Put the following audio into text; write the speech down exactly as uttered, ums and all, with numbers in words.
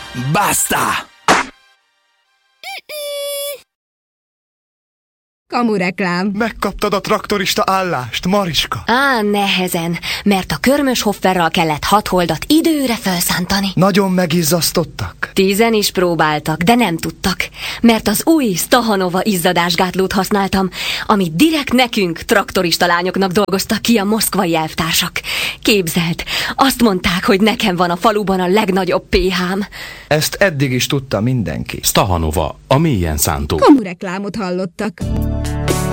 Basta! Kamureklám. Megkaptad a traktorista állást, Mariska? Á, nehezen, mert a körmös hofferral kellett hat holdat időre felszántani. Nagyon megizzasztottak? Tízen is próbáltak, de nem tudtak, mert az új Stahanova izzadásgátlót használtam, amit direkt nekünk, traktorista lányoknak dolgoztak ki a moszkvai elvtársak. Képzeld, azt mondták, hogy nekem van a faluban a legnagyobb pé hám. Ezt eddig is tudta mindenki. Stahanova, a mélyen szántó. Kamureklámot hallottak.